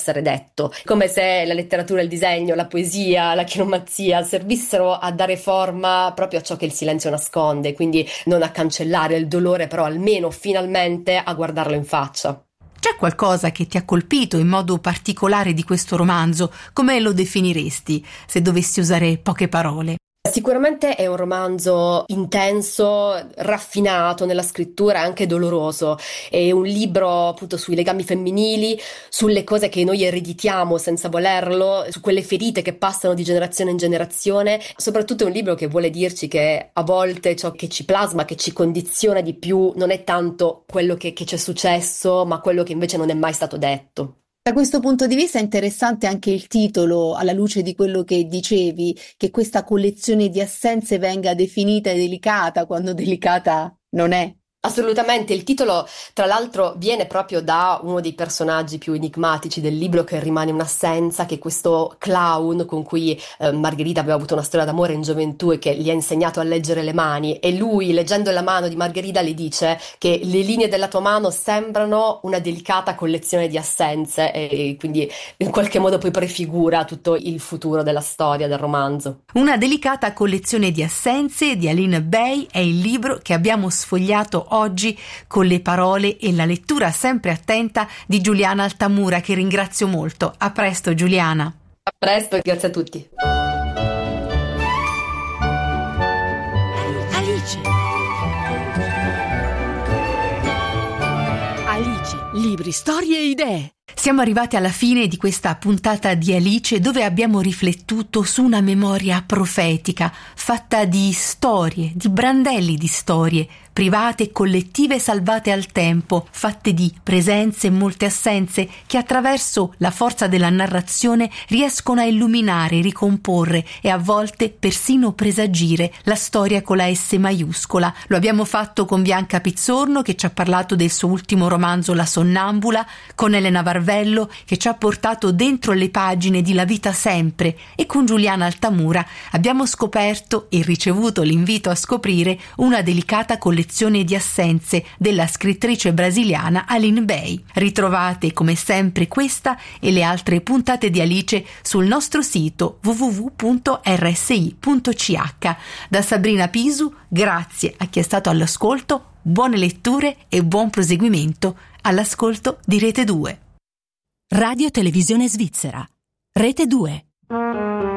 essere detto, come se la letteratura, il disegno, la poesia, la chiromanzia servissero a dare forma proprio a ciò che il silenzio nasconde, quindi non a cancellare il dolore, però almeno finalmente a guardarlo in faccia. C'è qualcosa che ti ha colpito in modo particolare di questo romanzo? Come lo definiresti se dovessi usare poche parole? Sicuramente è un romanzo intenso, raffinato nella scrittura, anche doloroso. È un libro appunto sui legami femminili, sulle cose che noi ereditiamo senza volerlo, su quelle ferite che passano di generazione in generazione. Soprattutto è un libro che vuole dirci che a volte ciò che ci plasma, che ci condiziona di più, non è tanto quello che ci è successo, ma quello che invece non è mai stato detto. Da questo punto di vista è interessante anche il titolo, alla luce di quello che dicevi, che questa collezione di assenze venga definita delicata quando delicata non è. Assolutamente, il titolo tra l'altro viene proprio da uno dei personaggi più enigmatici del libro, che rimane un'assenza, che è questo clown con cui Margherita aveva avuto una storia d'amore in gioventù e che gli ha insegnato a leggere le mani, e lui, leggendo la mano di Margherita, le dice che le linee della tua mano sembrano una delicata collezione di assenze, e quindi in qualche modo poi prefigura tutto il futuro della storia, del romanzo. Una delicata collezione di assenze di Aline Bay è il libro che abbiamo sfogliato oggi con le parole e la lettura sempre attenta di Giuliana Altamura, che ringrazio molto. A presto, Giuliana. A presto, grazie a tutti. Alice, libri, storie e idee. Siamo arrivati alla fine di questa puntata di Alice, dove abbiamo riflettuto su una memoria profetica fatta di storie, di brandelli di storie, private e collettive salvate al tempo, fatte di presenze e molte assenze che attraverso la forza della narrazione riescono a illuminare, ricomporre e a volte persino presagire la storia con la S maiuscola. Lo abbiamo fatto con Bianca Pizzorno, che ci ha parlato del suo ultimo romanzo La Sonnambula, con Elena Varvello, che ci ha portato dentro le pagine di La vita sempre, e con Giuliana Altamura abbiamo scoperto e ricevuto l'invito a scoprire una delicata collezione di assenze della scrittrice brasiliana Aline Bay. Ritrovate come sempre questa e le altre puntate di Alice sul nostro sito www.rsi.ch. Da Sabrina Pisu, grazie a chi è stato all'ascolto, buone letture e buon proseguimento all'ascolto di Rete 2. Radio Televisione Svizzera. Rete 2.